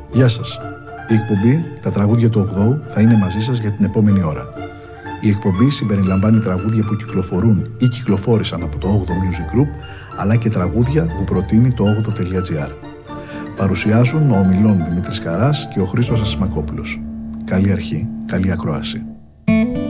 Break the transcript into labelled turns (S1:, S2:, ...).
S1: Γεια σας. Η εκπομπή «Τα τραγούδια του 8ου» θα είναι μαζί σας για την επόμενη ώρα. Η εκπομπή συμπεριλαμβάνει τραγούδια που κυκλοφορούν ή κυκλοφόρησαν από το 8ο Music Group, αλλά και τραγούδια που προτείνει το 8o.gr. Παρουσιάζουν ο ομιλών Δημήτρης Καράς και ο Χρήστος Ασημακόπουλος. Καλή αρχή, καλή ακρόαση.